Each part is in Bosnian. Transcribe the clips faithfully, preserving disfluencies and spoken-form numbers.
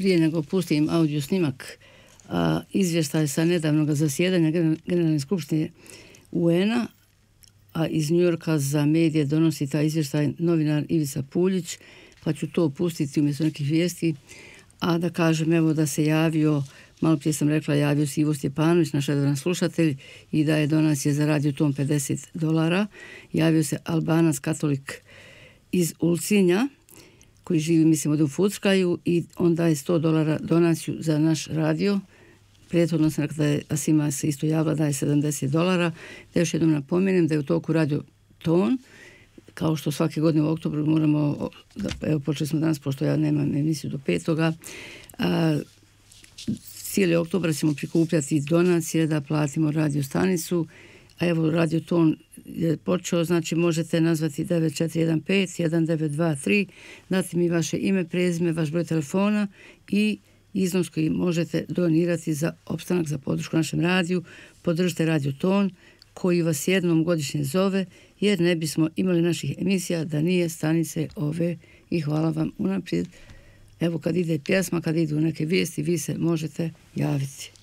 prije nego pustim audio snimak a, izvještaj sa nedavnog zasjedanja Generalne skupštine U N-a, a iz Njujorka za medije donosi taj izvještaj novinar Ivica Puljić, pa ću to pustiti umjesto nekih vijesti. A da kažem, evo da se javio, malo prije sam rekla, javio se Ivo Stjepanović, naš redovan slušatelj, i da je donacije za Radio Ton pedeset dolara. Javio se Albanac katolik iz Ulcinja, koji živi, mislim, ovdje u Fuckaju, i on daje sto dolara donaciju za naš radio. Prethodno sam rekla da je Asima se isto javila, daje sedamdeset dolara. Da još jednom napomenem da je u toku Radio Ton, kao što svake godine u oktobru moramo, evo počeli smo danas, pošto ja nemam emisiju do petoga, a, cijeli oktobar ćemo prikupljati donacije da platimo radio stanicu, a evo Radio Ton je počeo, znači možete nazvati devet četiri jedan pet jedan devet dva tri, dati mi vaše ime, prezime, vaš broj telefona i iznos koji možete donirati za opstanak, za podršku našem radiju. Podržite Radio Ton koji vas jednom godišnje zove, jer ne bismo imali naših emisija da nije stanice ove, i hvala vam unaprijed. Evo, kad ide pjesma, kad idu neke vijesti, vi se možete javiti.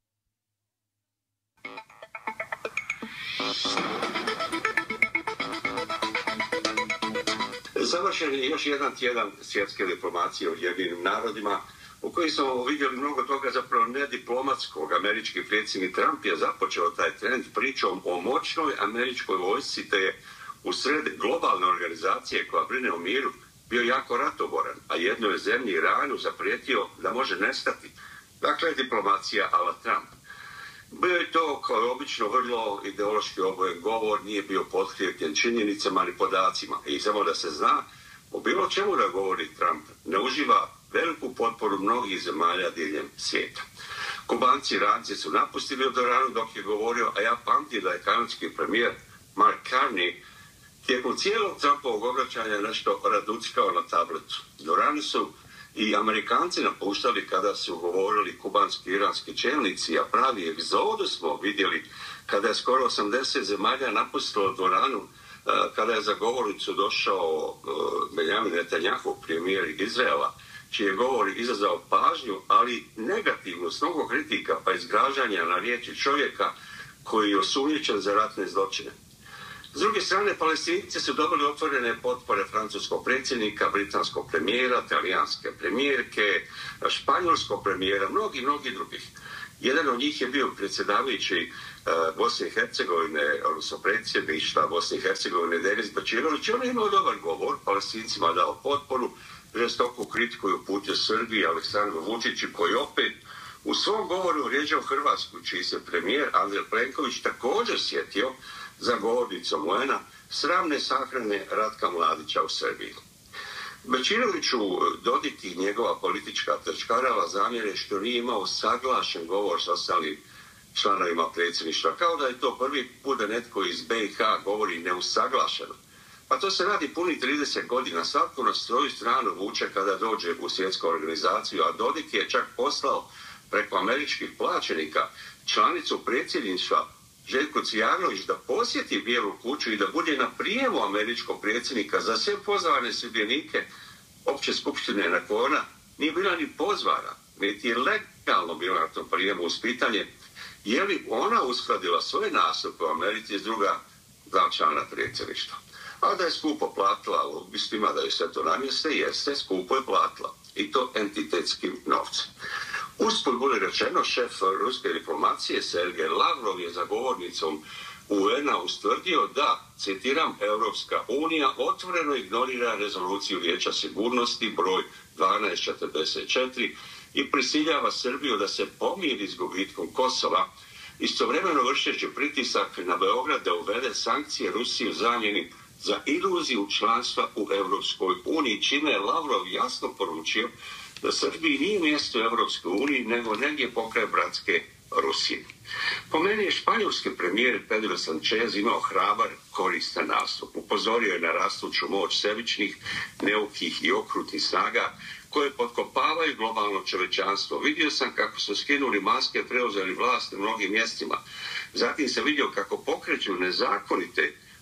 Završen je još jedan tjedan svjetske diplomacije u Ujedinjenim narodima, u kojoj smo vidjeli mnogo toga zapravo nediplomatskog. Američki predsjednik Trump je započeo taj trend pričom o moćnoj američkoj vojsci, te je u sred globalne organizacije koja brine o miru bio jako ratoboran, a jednoj zemlji, Iranu, zaprijetio da može nestati. Dakle, diplomacija a la Trump. Bio je to, kao obično, vrlo ideološki obojen govor, nije bio potkrijepljen činjenicama ni podacima. I samo da se zna, o bilo čemu da govori Trump, ne uživa veliku potporu mnogih zemalja diljem svijeta. Kubanci i Iranci su napustili od dvoranu dok je govorio, a ja pamtim da je kanadski premijer Mark Carney tijekom cijelog Trumpovog obraćanja nešto raduckao na tabletu. Dvoranu su i Amerikanci napuštali kada su govorili kubanski i iranski čelnici, a pravi egzodu smo vidjeli kada je skoro osamdeset zemalja napustilo dvoranu, kada je za govornicu došao Benjamin Netanjahu, premijer Izraela, čiji je govor izazvao pažnju, ali negativno, s mnogo kritika, pa izgražanja na riječi čovjeka koji je osumnjičen za ratne zločine. S druge strane, Palestinci su dobili otvorene potpore francuskog predsjednika, britanskog premijera, talijanske premijerke, španjolskog premijera, mnogi, mnogi drugih. Jedan od njih je bio predsjedavajući uh, Bosne i Hercegovine, odnosno predsjedništva Bosne i Hercegovine, Denis Bečirović. On je imao dobar govor, Palestincima dao potporu, žestoku kritiku je uputio Srbiji Aleksandru Vučiću, koji opet u svom govoru vrijeđao Hrvatsku, čiji se premijer Andrej Plenković također sjetio za govornicom U N-a sramne sahrane Ratka Mladića u Srbiji. Bečiroviću Dodik i njegova politička trčkarava zamjere što nije imao saglašen govor s ostalim članovima predsjedništva, kao da je to prvi put da netko iz B i H govori neusaglašeno. Pa to se radi puni trideset godina, svatko na svoju stranu vuče kada dođe u svjetsku organizaciju, a Dodik je čak poslao preko američkih plaćenika članicu predsjedništva Željko Cvijanović da posjeti Bijelu kuću i da bude na prijemu američkog predsjednika za sve pozvane sudionike opće skupštine nakon ona nije bila ni pozvana, niti je legalno bila na tom prijemu, uz pitanje je li ona uskladila svoje nastupe u Americi s druga dva člana predsjedništva. A da je skupo platila lobistima da je sve to namjeste, jeste, skupo je platila. I to entitetskim novcem. Usput bude rečeno, šef ruske diplomacije Sergej Lavrov je za govornicom U N-a ustvrdio da, citiram, Europska unija otvoreno ignorira rezoluciju Vijeća sigurnosti broj dvanaest četrdeset četiri i prisiljava Srbiju da se pomiri s gubitkom Kosova, istovremeno vršeći pritisak na Beograd da uvede sankcije Rusiji u zamjeni za iluziju članstva u Europskoj uniji, čime je Lavrov jasno poručio da Srbiji nije mjesto u Europskoj uniji, nego negdje pokraj bratske Rusije. Po meni je španjolski premijer Pedro Sánchez imao hrabar, koristan nastup. Upozorio je na rastuću moć sebičnih, neukih i okrutnih snaga koje potkopavaju globalno čovječanstvo. Vidio sam kako su skinuli maske, preuzeli vlast na mnogim mjestima. Zatim sam vidio kako pokreću nezakonite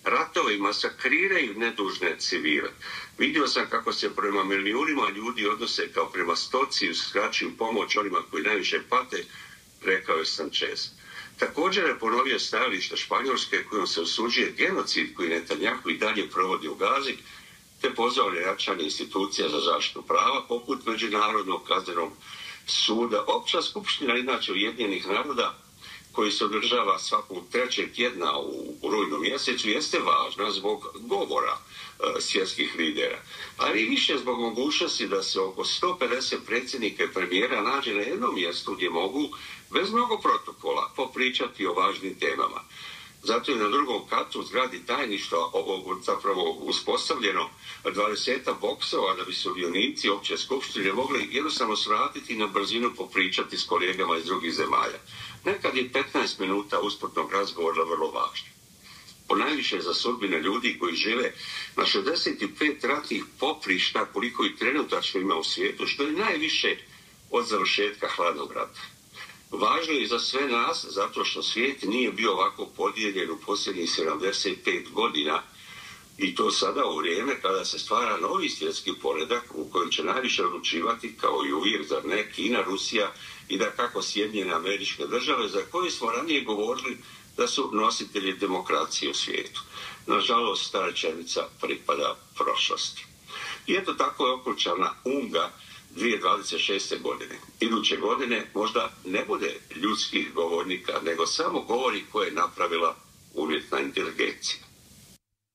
ratovi masakriraju nedužne civile. Vidio sam kako se prema milijunima ljudi odnose kao prema stoci i uskraćuju pomoć onima koji najviše pate, rekao je Sanchez. Također je ponovio stajalište Španjolske kojom se osuđuje genocid koji Netanjahu i dalje provodi u Gazi, te pozvao na jačanje institucija za zaštitu prava poput Međunarodnog kaznenog suda. Opća skupština inače Ujedinjenih naroda koji se održava svakog trećeg tjedna u, u rujnu mjesecu jeste važna zbog govora e, svjetskih lidera, ali i više zbog mogućnosti da se oko sto pedeset predsjednika i premijera nađe na jednom mjestu gdje mogu bez mnogo protokola popričati o važnim temama. Zato je na drugom katu zgradi tajništva ovog zapravo uspostavljeno dvadeset boksova da bi sudionici opće skupštine mogli jednostavno svratiti na brzinu popričati s kolegama iz drugih zemalja. Nekad je petnaest minuta usputnog razgovora vrlo važno. Ponajviše za sudbine ljudi koji žive na šezdeset pet ratnih poprišta koliko i trenutačno ima u svijetu, što je najviše od završetka hladnog rata. Važno je za sve nas zato što svijet nije bio ovako podijeljen u posljednjih sedamdeset pet godina i to sada u vrijeme kada se stvara novi svjetski poredak u kojem će najviše odlučivati kao i uvijek zar ne Kina, Rusija i da kako Sjedinjene Američke Države za koje smo ranije govorili da su nositelji demokracije u svijetu. Nažalost, ta rečenica pripada prošlosti. I eto tako je okončana UNGA dvije tisuće dvadeset šeste. godine. Iduće godine možda ne bude ljudskih govornika, nego samo govori koje je napravila umjetna inteligencija.